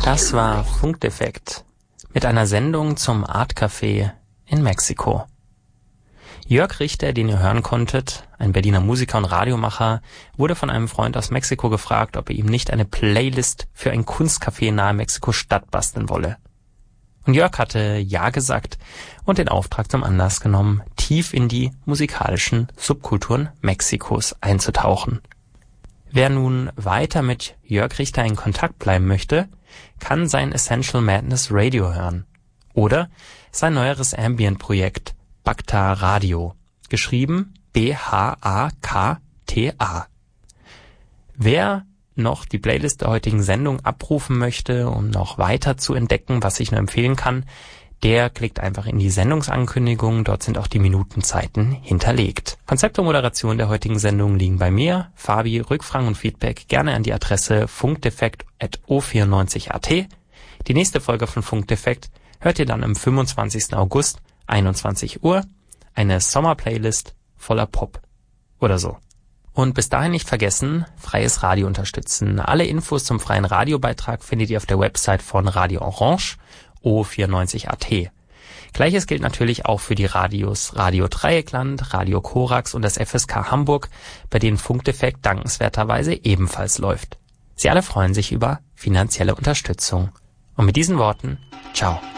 Das war Funkdefekt mit einer Sendung zum Art Café in Mexiko. Jörg Richter, den ihr hören konntet, ein Berliner Musiker und Radiomacher, wurde von einem Freund aus Mexiko gefragt, ob er ihm nicht eine Playlist für ein Kunstcafé nahe Mexiko-Stadt basteln wolle. Und Jörg hatte ja gesagt und den Auftrag zum Anlass genommen, tief in die musikalischen Subkulturen Mexikos einzutauchen. Wer nun weiter mit Jörg Richter in Kontakt bleiben möchte, kann sein Essential Madness Radio hören oder sein neueres Ambient-Projekt Bhakta Radio, geschrieben B-H-A-K-T-A. Wer noch die Playlist der heutigen Sendung abrufen möchte, um noch weiter zu entdecken, was ich nur empfehlen kann, der klickt einfach in die Sendungsankündigung, dort sind auch die Minutenzeiten hinterlegt. Konzept und Moderation der heutigen Sendung liegen bei mir, Fabi. Rückfragen und Feedback gerne an die Adresse funkdefekt@o94.at. Die nächste Folge von Funkdefekt hört ihr dann am 25. August, 21 Uhr, eine Sommerplaylist voller Pop oder so. Und bis dahin nicht vergessen, freies Radio unterstützen. Alle Infos zum freien Radiobeitrag findet ihr auf der Website von Radio Orange, O94.at. Gleiches gilt natürlich auch für die Radios Radio Dreieckland, Radio Korax und das FSK Hamburg, bei denen Funkdefekt dankenswerterweise ebenfalls läuft. Sie alle freuen sich über finanzielle Unterstützung. Und mit diesen Worten, ciao.